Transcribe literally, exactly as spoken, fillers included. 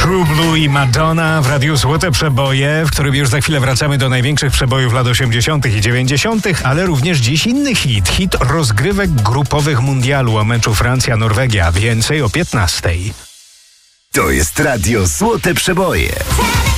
True Blue i Madonna w Radiu Złote Przeboje, w którym już za chwilę wracamy do największych przebojów lat osiemdziesiątych i dziewięćdziesiątych, ale również dziś inny hit. Hit rozgrywek grupowych mundialu o meczu Francja-Norwegia. Więcej o piętnastej. To jest Radio Złote Przeboje.